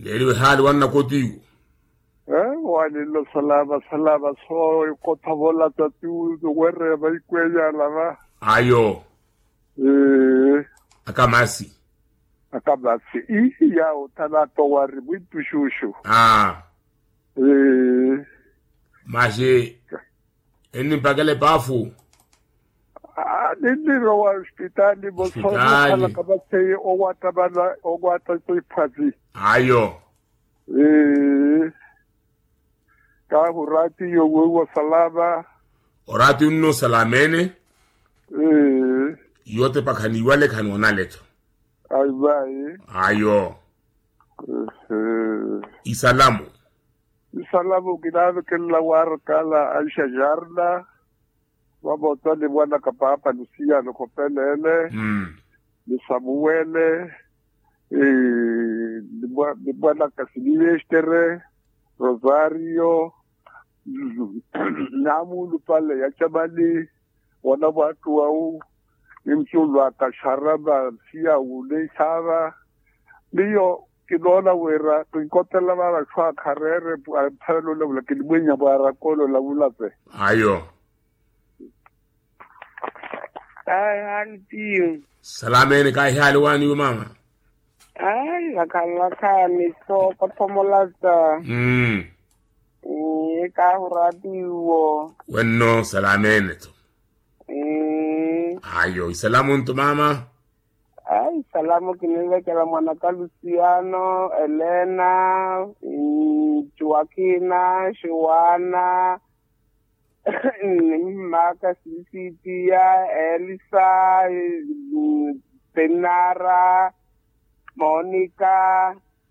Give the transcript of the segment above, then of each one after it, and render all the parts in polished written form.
Lelo hali wana kotigo. Wani lo salama so kotavola tatu were ba ikweya lava. Ayo. Akamasi. Ya utanato wari muito xuxu. Mas eni pagale bafu. Nini rowa hospital ni bosono kala kabate owata tuipazi. Ayo. Ka hurati yo wewe salama. Orati unno salamene. Yote pakani wale kanona leto. Ayo. Isalamu kinado kila warakala Aisha Jarda. Wabota ni bwana kapapa Lucia no kopelele. Ni Samuele. Ni bwana Kasilivestere. Rosario. Namu pale ya Chamali. Wana watu wau. Nimchulu akasharaba siya ule sava. Niyo kinona wera tuikotela mara kwa karere palo la kilibwenya bara kolo la ulape. Ayo. Hali salamene kai hali wani mama. Lakani so patomolata. Ka huradiwo. Wenno salamene to. Ayo, salamu ntu mama. Salamu kinile kela mwanaka Luciano, Elena, Joaquina, Joana, Maka Sisitia, Elisa, Penara, Monica,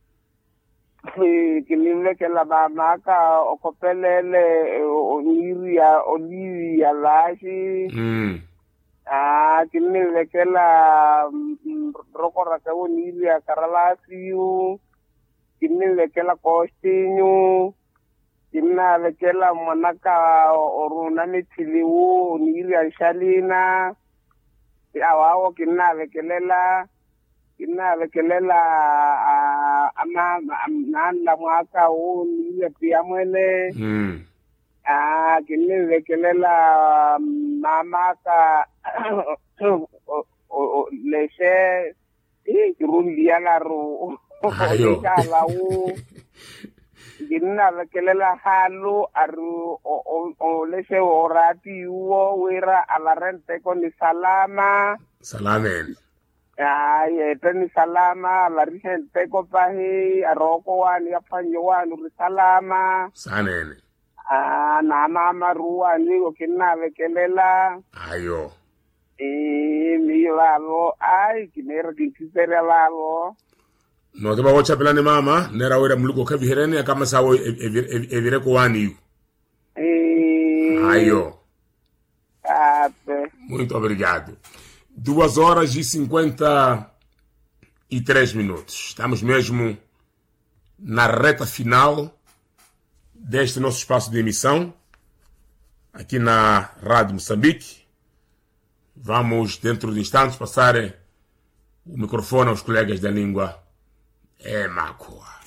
kinile kela mamaka okopelele Olivia Lashi. Kinile kela rokora ka Olivia Caralasiu, kinile kela Costinho, kinile kela mwanaka Oruna Mitiliu, Olivia Shalina, awao kinile kelela nanda mwaka Olivia Piamwele. Kinile kelela mamaka leshe kirundia la ro kala u kinile kelela halu aru leshe orati uo wera alarente con salama salamen ni salama la gente ko pahi aroko wani apanyo wani salama sanene na mama ruwa ni okinave kelela. Ayo. Mi lalo kinera kinsere lalo. No te bago chapelane mama, nera wera muluko kavi herene kama sawo evire ko wani. Ayo. Muito obrigado. 2h53 Estamos mesmo na reta final deste nosso espaço de emissão, aqui na Rádio Moçambique. Vamos, dentro de instantes, passar o microfone aos colegas da língua Makua.